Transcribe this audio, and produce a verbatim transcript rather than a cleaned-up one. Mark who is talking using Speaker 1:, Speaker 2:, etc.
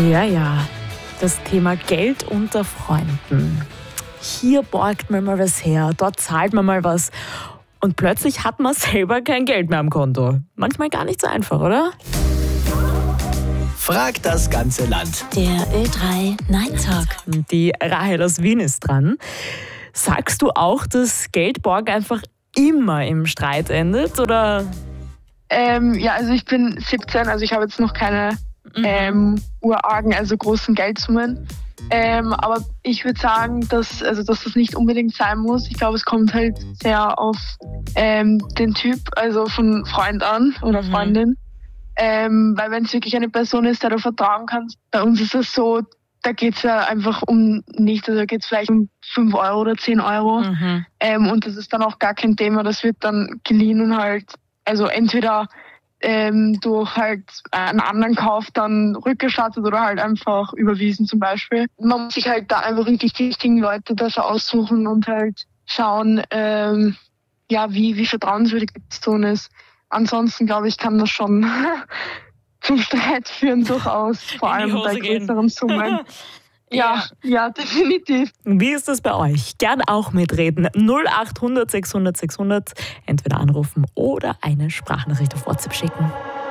Speaker 1: Ja, ja, das Thema Geld unter Freunden. Hier borgt man mal was her, dort zahlt man mal was und plötzlich hat man selber kein Geld mehr am Konto. Manchmal gar nicht so einfach, oder?
Speaker 2: Frag das ganze Land.
Speaker 3: Der Ö drei Night Talk.
Speaker 1: Die Rahel aus Wien ist dran. Sagst du auch, dass Geldborg einfach immer im Streit endet, oder?
Speaker 4: Ähm, ja, also ich bin siebzehn, also ich habe jetzt noch keine mhm. ähm, urargen, also großen Geldsummen. Ähm, aber ich würde sagen, dass, also, dass das nicht unbedingt sein muss. Ich glaube, es kommt halt sehr auf ähm, den Typ, also von Freund an oder
Speaker 1: Mhm.
Speaker 4: Freundin. Ähm, weil wenn es wirklich eine Person ist, der du vertrauen kannst, bei uns ist es so, da geht es ja einfach um nichts, also da geht es vielleicht um fünf Euro oder zehn Euro.
Speaker 1: Mhm.
Speaker 4: Ähm, und das ist dann auch gar kein Thema, das wird dann geliehen und halt, also entweder ähm, durch halt einen anderen Kauf dann rückgestattet oder halt einfach überwiesen zum Beispiel. Man muss sich halt da einfach wirklich die richtigen Leute besser aussuchen und halt schauen, ähm, ja, wie, wie vertrauenswürdig die Person ist. Ansonsten, glaube ich, kann das schon zum Streit führen durchaus, vor
Speaker 1: In die
Speaker 4: allem bei
Speaker 1: Hose gehen.
Speaker 4: größeren Summen. Ja, ja, definitiv.
Speaker 1: Wie ist das bei euch? Gern auch mitreden. null acht hundert sechshundert sechshundert. Entweder anrufen oder eine Sprachnachricht auf WhatsApp schicken.